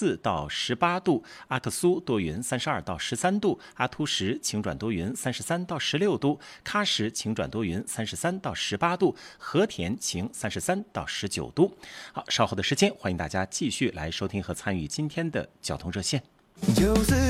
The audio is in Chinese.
14到18度，阿克苏多云32到13度，阿图什晴转多云33到16度，喀什晴转多云33到18度，和田晴33到19度。好，稍后的时间，欢迎大家继续来收听和参与今天的交通热线。